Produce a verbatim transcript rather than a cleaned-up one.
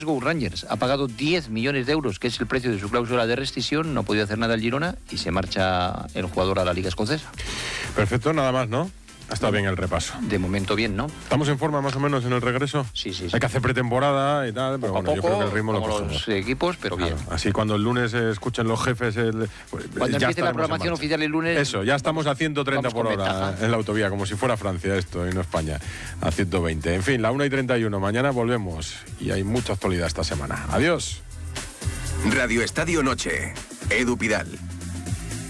Glasgow Rangers ha pagado diez millones de euros, que es el precio de su cláusula de rescisión, no ha podido hacer nada el Girona y se marcha el jugador a la Liga Escocesa. Perfecto, nada más, ¿no? Ha estado bien el repaso. De momento bien, ¿no? ¿Estamos en forma más o menos en el regreso? Sí, sí, sí. Hay que hacer pretemporada y tal, pero Poco bueno, a yo poco, creo que el ritmo lo como cogemos. los equipos, pero bien. Claro, así cuando el lunes eh, escuchen los jefes... El, pues, Cuando ya empiece la estaremos en programación marcha. oficial el lunes... Eso, ya estamos a ciento treinta vamos por con hora ventaja. en la autovía, como si fuera Francia esto y no España, a ciento veinte. En fin, la una y treinta y uno, mañana volvemos y hay mucha actualidad esta semana. Adiós. Radio Estadio Noche, Edu Pidal.